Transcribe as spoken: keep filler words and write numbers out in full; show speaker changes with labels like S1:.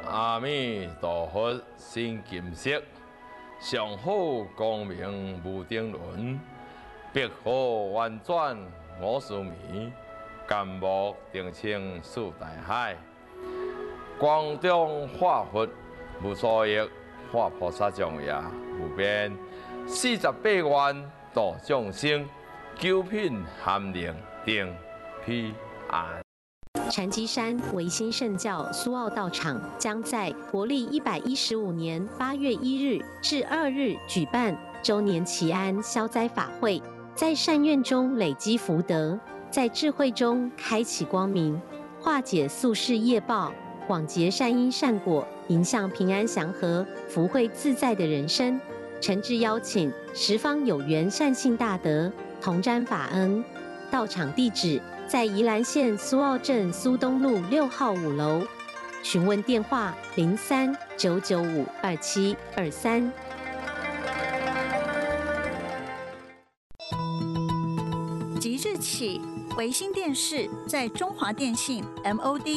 S1: 阿弥陀佛心金色，上好光明无定论，白虎婉转我思迷，甘木定清四大海，光中化佛无所益，化菩萨众也无边，四十八愿度众生，九品含灵定彼岸。
S2: 禅机山维新圣教苏澳道场将在国历一百一十五年八月一日至二日举办周年祈安消灾法会，在善愿中累积福德，在智慧中开启光明，化解宿世业报，广结善因善果，迎向平安祥和、福慧自在的人生。诚挚邀请十方有缘善信大德同沾法恩。到场地址在宜兰县苏澳镇苏东路六号五楼，询问电话零三九九五二七二三。
S3: 即日起，维新电视在中华电信 M O D